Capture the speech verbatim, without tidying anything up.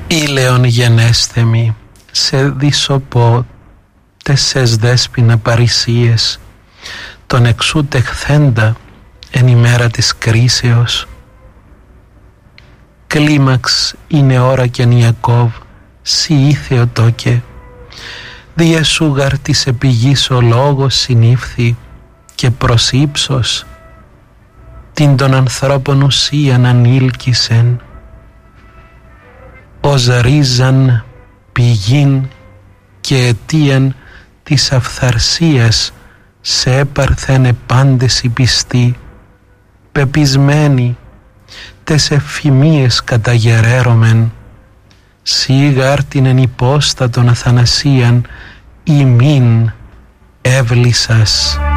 Ήλαιον γενέσθεμι, σε δισοπώ τεσσες δέσποινα παρησίες, τον εξού τεχθέντα εν ημέρα της κρίσεως. Κλίμαξ είναι ώρα και Ιακώβ, σι ήθεο τόκε, διεσούγαρ της επιγής ο λόγος συνήφθη και προς ύψος την των ανθρώπων ουσίαν ανήλκησεν. Ως ρίζαν πηγήν και αιτίαν της αυθαρσίας σε έπαρθενε πάντες οι πιστοί, πεπισμένοι τες ευφημίες καταγερέρωμεν, σίγαρ την εν υπόστατον αθανασίαν ημίν έβλησας.